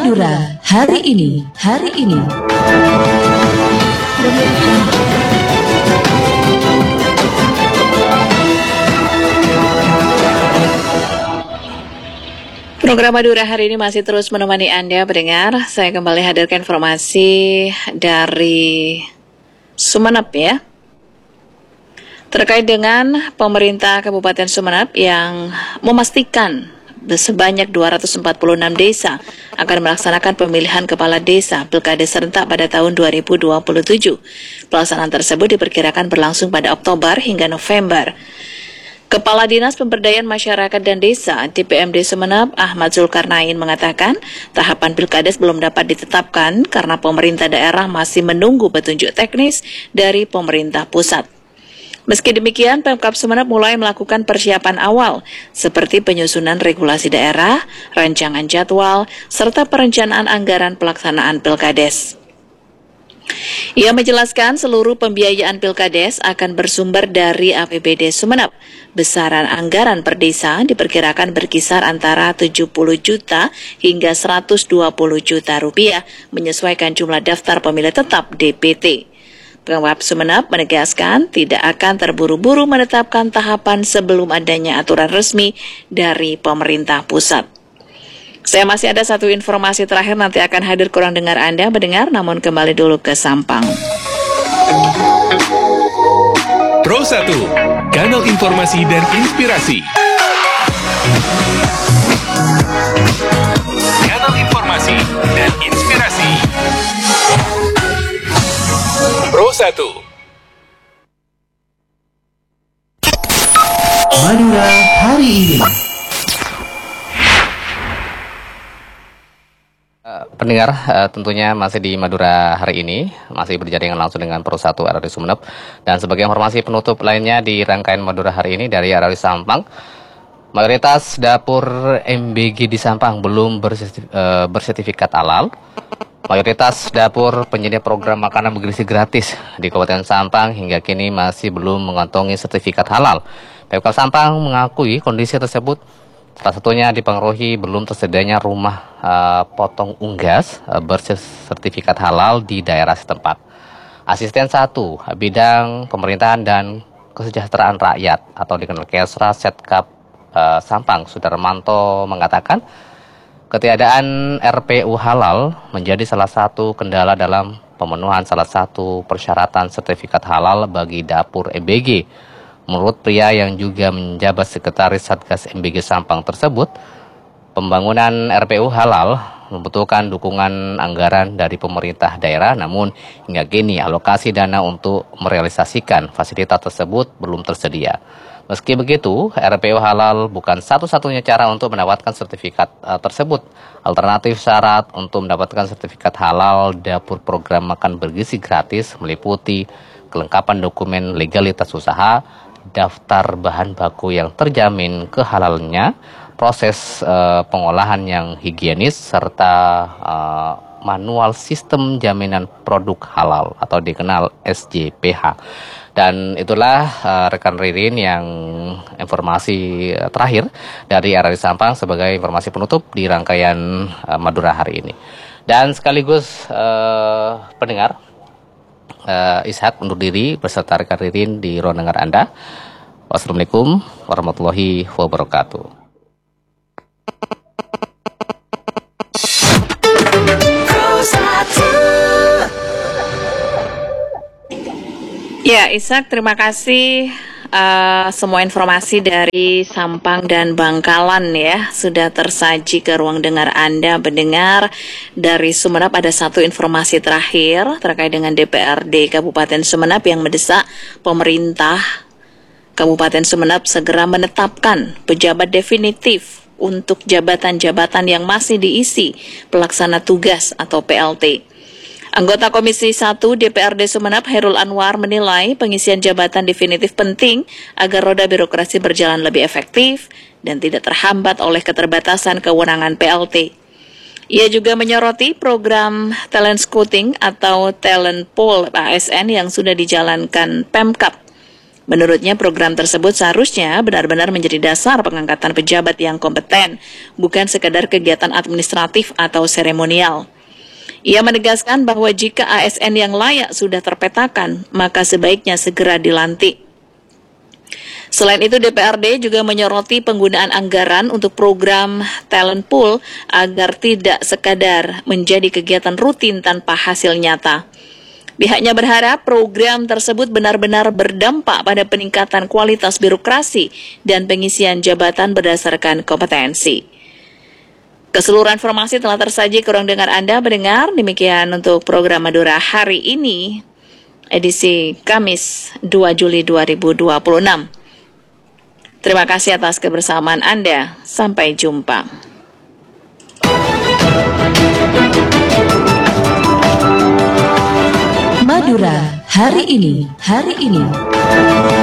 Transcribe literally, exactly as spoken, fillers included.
Madura hari ini, hari ini. Program Madura hari ini masih terus menemani Anda pendengar. Saya kembali hadirkan informasi dari Sumeneb ya. Terkait dengan pemerintah Kabupaten Sumeneb yang memastikan sebanyak dua ratus empat puluh enam desa akan melaksanakan pemilihan kepala desa pilkada serentak pada tahun dua ribu dua puluh tujuh. Pelaksanaan tersebut diperkirakan berlangsung pada Oktober hingga November. Kepala Dinas Pemberdayaan Masyarakat dan Desa D P M D Sumeneb, Ahmad Zulkarnain mengatakan tahapan pilkades belum dapat ditetapkan karena pemerintah daerah masih menunggu petunjuk teknis dari pemerintah pusat. Meski demikian, Pemkab Sumeneb mulai melakukan persiapan awal seperti penyusunan regulasi daerah, rancangan jadwal, serta perencanaan anggaran pelaksanaan pilkades. Ia menjelaskan seluruh pembiayaan pilkades akan bersumber dari A P B D Sumeneb. Besaran anggaran per desa diperkirakan berkisar antara tujuh puluh juta hingga seratus dua puluh juta rupiah menyesuaikan jumlah daftar pemilih tetap D P T. Pemkab Sumeneb menegaskan tidak akan terburu-buru menetapkan tahapan sebelum adanya aturan resmi dari pemerintah pusat. Saya masih ada satu informasi terakhir, nanti akan hadir kurang dengar Anda mendengar, namun kembali dulu ke Sampang. Pro satu, kanal informasi dan inspirasi. Kanal informasi dan inspirasi. Pro satu. Madura hari ini. Pendengar, uh, tentunya masih di Madura hari ini, masih berjaringan langsung dengan Pro satu R R I Sumeneb. Dan sebagai informasi penutup lainnya di rangkaian Madura hari ini dari R R I Sampang, mayoritas dapur M B G di Sampang belum bersertif, uh, bersertifikat halal. Mayoritas dapur penyedia program makanan bergizi gratis di Kabupaten Sampang hingga kini masih belum mengantongi sertifikat halal. Pemkab Sampang mengakui kondisi tersebut salah satunya dipengaruhi belum tersedianya rumah uh, potong unggas uh, bersertifikat halal di daerah setempat. Asisten satu bidang pemerintahan dan kesejahteraan rakyat atau dikenal Kesra Setkap uh, Sampang, Sudarmanto mengatakan ketiadaan R P U halal menjadi salah satu kendala dalam pemenuhan salah satu persyaratan sertifikat halal bagi dapur M B G. Menurut pria yang juga menjabat sekretaris Satgas M B G Sampang tersebut, pembangunan R P U halal membutuhkan dukungan anggaran dari pemerintah daerah, namun hingga kini alokasi dana untuk merealisasikan fasilitas tersebut belum tersedia. Meski begitu, R P U halal bukan satu-satunya cara untuk mendapatkan sertifikat uh, tersebut. Alternatif syarat untuk mendapatkan sertifikat halal dapur program makan bergizi gratis meliputi kelengkapan dokumen legalitas usaha, daftar bahan baku yang terjamin kehalalannya, proses uh, pengolahan yang higienis, serta uh, manual sistem jaminan produk halal atau dikenal S J P H. Dan itulah uh, rekan Ririn yang informasi uh, terakhir dari R R I Sampang sebagai informasi penutup di rangkaian uh, Madura hari ini. Dan sekaligus uh, pendengar, Uh, Ishak undur diri beserta rekan Ririn di ruang dengar Anda. Wassalamualaikum warahmatullahi wabarakatuh. Ya, Ishak, terima kasih. Uh, semua informasi dari Sampang dan Bangkalan ya sudah tersaji ke ruang dengar Anda mendengar. Dari Sumeneb ada satu informasi terakhir terkait dengan D P R D Kabupaten Sumeneb yang mendesak pemerintah Kabupaten Sumeneb segera menetapkan pejabat definitif untuk jabatan-jabatan yang masih diisi pelaksana tugas atau P L T. Anggota Komisi satu D P R D Sumeneb, Hairul Anwar, menilai pengisian jabatan definitif penting agar roda birokrasi berjalan lebih efektif dan tidak terhambat oleh keterbatasan kewenangan P L T. Ia juga menyoroti program talent scouting atau talent pool A S N yang sudah dijalankan Pemkab. Menurutnya, program tersebut seharusnya benar-benar menjadi dasar pengangkatan pejabat yang kompeten, bukan sekadar kegiatan administratif atau seremonial. Ia menegaskan bahwa jika A S N yang layak sudah terpetakan, maka sebaiknya segera dilantik. Selain itu, D P R D juga menyoroti penggunaan anggaran untuk program talent pool agar tidak sekadar menjadi kegiatan rutin tanpa hasil nyata. Pihaknya berharap program tersebut benar-benar berdampak pada peningkatan kualitas birokrasi dan pengisian jabatan berdasarkan kompetensi. Keseluruhan informasi telah tersaji ke ruang dengar Anda mendengar. Demikian untuk program Madura hari ini, edisi Kamis dua Juli dua ribu dua puluh enam. Terima kasih atas kebersamaan Anda. Sampai jumpa. Madura hari ini, hari ini.